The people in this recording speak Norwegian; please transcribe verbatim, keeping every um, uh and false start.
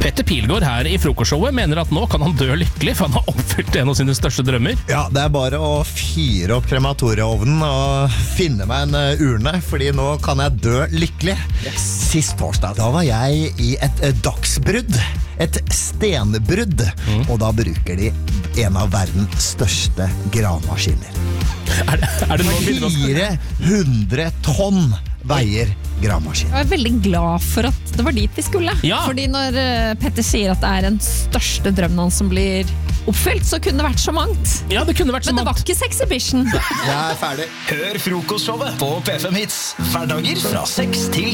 Petter Pilgaard her i frokostshowet mener at nå kan han dø lykkelig, for han har oppfylt en av sine største drømmer. Ja, det er bare å fyre opp krematorieovnen og finne meg en uh, urne, fordi nå kan jeg dø lykkelig. Yes. Sist torsdag, da var jeg i et uh, dagsbrudd, et stenbrudd, mm. og da bruker de en av verdens største gravmaskiner. Er det, er det noe fire hundre tonn veier gravmaskin. Jeg er veldig glad for at det var dit vi skulle. Ja. Fordi når Petter sier at det er den største drømmen hans som blir oppfylt, så kunne det vært så mangt. Ja, det kunne vært så Men det mangt. var ikke Sexhibition. Jeg er ferdig. Hør frokostshowet på P fem Hits. Hverdager fra seks til